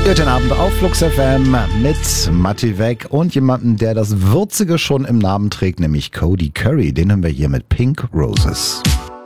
Guten Abend auf Flux FM mit Matti Weg und jemanden, der das Würzige schon im Namen trägt, nämlich Cody Curry. Den haben wir hier mit Pink Roses.